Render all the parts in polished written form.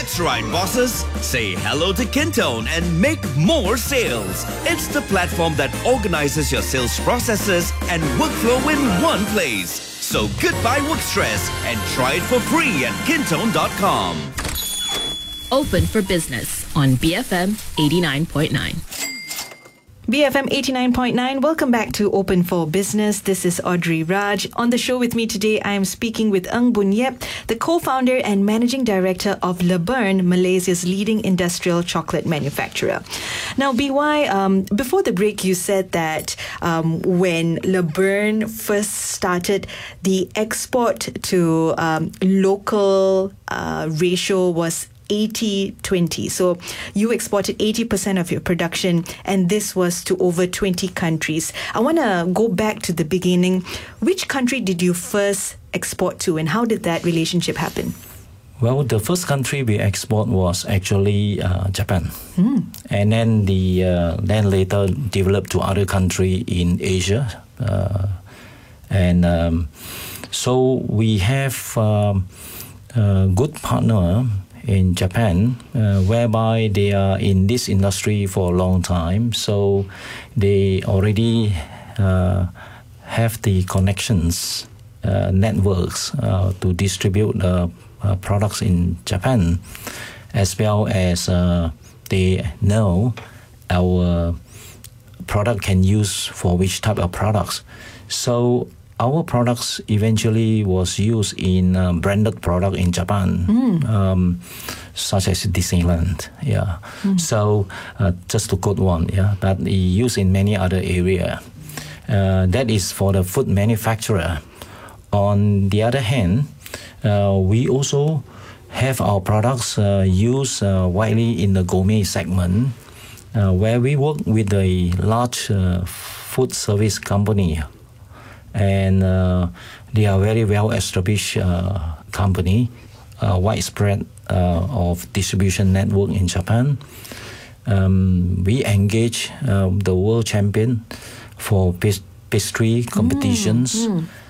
That's right, bosses. Say hello to Kintone and make more sales. It's the platform that organizes your sales processes and workflow in one place. So goodbye work stress and try it for free at Kintone.com. Open for Business on BFM 89.9. BFM 89.9, welcome back to Open for Business. This is Audrey Raj. On the show with me today, I am speaking with Ng Boon Yep, the co-founder and managing director of Leburn, Malaysia's leading industrial chocolate manufacturer. Now, BY, before the break, you said that when Leburn first started, the export to local ratio was 80-20. So you exported 80% of your production, and this was to over 20 countries. I want to go back to the beginning. Which country did you first export to, and how did that relationship happen? Well, the first country we export was actually Japan, and then then later developed to other country in Asia, so we have a good partner in Japan, whereby they are in this industry for a long time, so they already have the connections, networks to distribute products in Japan, as well as they know our product can use for which type of products. So our products eventually was used in branded product in Japan, such as Disneyland. Yeah. So just to quote one, that is used in many other area. That is for the food manufacturer. On the other hand, we also have our products used widely in the gourmet segment, where we work with a large food service company. And they are very well established company, widespread of distribution network in Japan. We engage the world champion for pastry competitions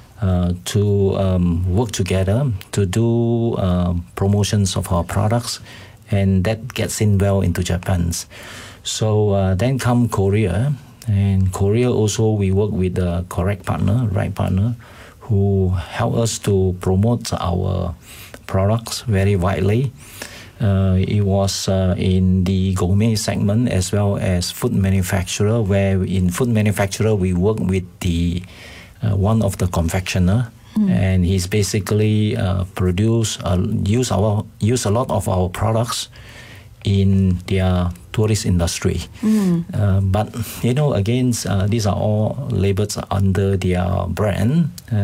to work together to do promotions of our products, and that gets in well into Japan. So then come Korea. And Korea also, we work with the right partner, who help us to promote our products very widely. It was in the gourmet segment as well as food manufacturer, where in food manufacturer we work with the one of the confectioner, and he's basically use a lot of our products in their tourist industry. But again, these are all labeled under their brand.